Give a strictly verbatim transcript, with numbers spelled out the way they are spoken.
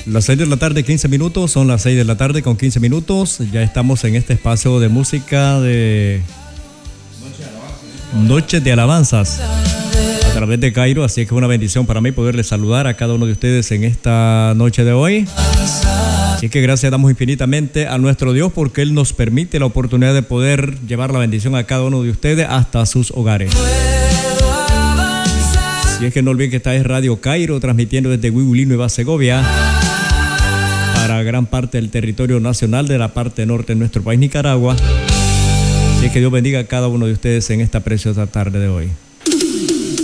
Las seis de la tarde, quince minutos, son las seis de la tarde con quince minutos. Ya estamos en este espacio de música de Noche de Alabanzas a través de Cairo, así es que es una bendición para mí poderles saludar a cada uno de ustedes en esta noche de hoy. Así que gracias damos infinitamente a nuestro Dios porque Él nos permite la oportunidad de poder llevar la bendición a cada uno de ustedes hasta sus hogares. Y es que no olviden que esta es Radio Cairo, transmitiendo desde Huihuilí, Nueva Segovia, para gran parte del territorio nacional de la parte norte de nuestro país, Nicaragua. Así es que Dios bendiga a cada uno de ustedes en esta preciosa tarde de hoy.